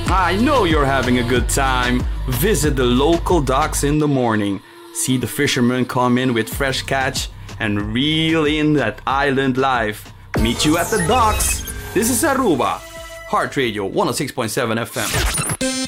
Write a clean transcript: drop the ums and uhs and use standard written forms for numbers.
I know you're having a good time. Visit the local docks in the morning. See the fishermen come in with fresh catch and reel in that island life. Meet you at the docks. This is Aruba. Heart Radio 106.7 FM.